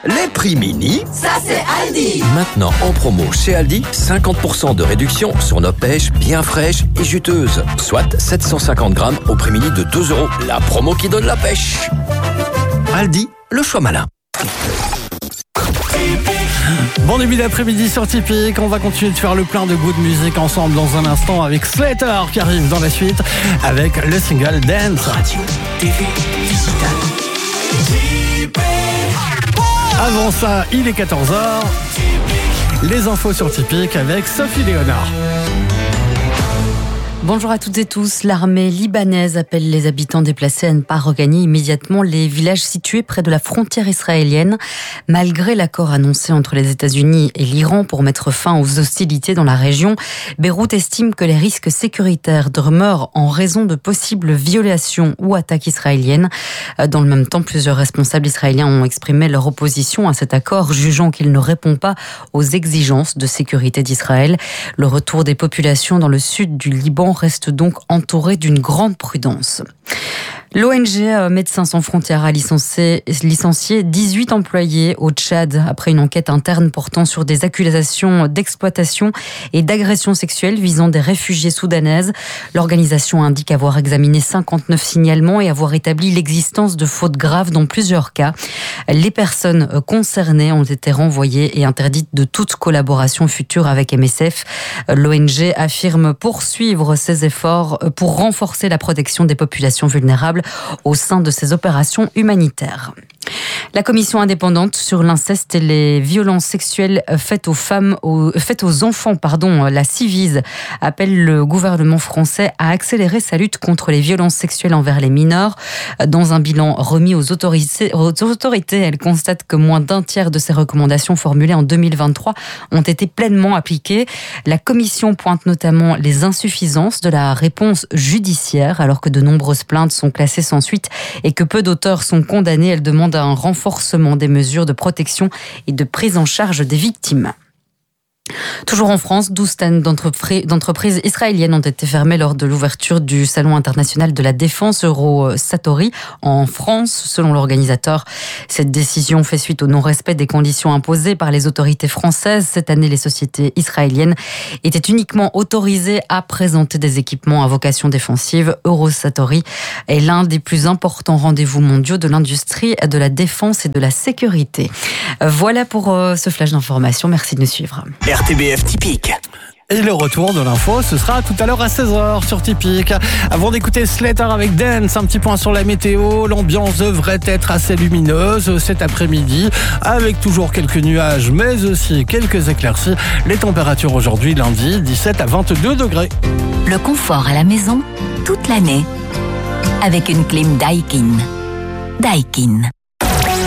Les prix mini, ça c'est Aldi. Maintenant en promo chez Aldi, 50% de réduction sur nos pêches bien fraîches et juteuses. Soit 750 grammes au prix mini de 2 €. La promo qui donne la pêche. Aldi, le choix malin. Bon début d'après-midi sur Typique. On va continuer de faire le plein de goût de musique ensemble dans un instant avec Slater qui arrive dans la suite avec le single Dance. Radio, TV, digital. Avant ça, il est 14h. Les infos sur Typique avec Sophie Léonard. Bonjour à toutes et tous. L'armée libanaise appelle les habitants déplacés à ne pas regagner immédiatement les villages situés près de la frontière israélienne, malgré l'accord annoncé entre les États-Unis et l'Iran pour mettre fin aux hostilités dans la région. Beyrouth estime que les risques sécuritaires demeurent en raison de possibles violations ou attaques israéliennes. Dans le même temps, plusieurs responsables israéliens ont exprimé leur opposition à cet accord, jugeant qu'il ne répond pas aux exigences de sécurité d'Israël. Le retour des populations dans le sud du Liban reste donc entouré d'une grande prudence. L'ONG Médecins sans frontières a licencié 18 employés au Tchad après une enquête interne portant sur des accusations d'exploitation et d'agression sexuelle visant des réfugiés soudanaises. L'organisation indique avoir examiné 59 signalements et avoir établi l'existence de fautes graves dans plusieurs cas. Les personnes concernées ont été renvoyées et interdites de toute collaboration future avec MSF. L'ONG affirme poursuivre ses efforts pour renforcer la protection des populations vulnérables au sein de ces opérations humanitaires. La commission indépendante sur l'inceste et les violences sexuelles faites aux enfants, la Civise, appelle le gouvernement français à accélérer sa lutte contre les violences sexuelles envers les mineurs. Dans un bilan remis aux autorités, elle constate que moins d'un tiers de ces recommandations formulées en 2023 ont été pleinement appliquées. La commission pointe notamment les insuffisances de la réponse judiciaire, alors que de nombreuses plaintes sont classées sans suite et que peu d'auteurs sont condamnés. Elle demande un renforcement des mesures de protection et de prise en charge des victimes. Toujours en France, 12 stands d'entreprises israéliennes ont été fermés lors de l'ouverture du Salon international de la défense Eurosatory en France, selon l'organisateur. Cette décision fait suite au non-respect des conditions imposées par les autorités françaises. Cette année, les sociétés israéliennes étaient uniquement autorisées à présenter des équipements à vocation défensive. Eurosatory est l'un des plus importants rendez-vous mondiaux de l'industrie de la défense et de la sécurité. Voilà pour ce flash d'information. Merci de nous suivre. RTBF Typique. Et le retour de l'info, ce sera tout à l'heure à 16h sur Typique. Avant d'écouter Slater avec Dance, un petit point sur la météo. L'ambiance devrait être assez lumineuse cet après-midi, avec toujours quelques nuages, mais aussi quelques éclaircies. Les températures aujourd'hui, lundi, 17 à 22 degrés. Le confort à la maison, toute l'année, avec une clim Daikin. Daikin.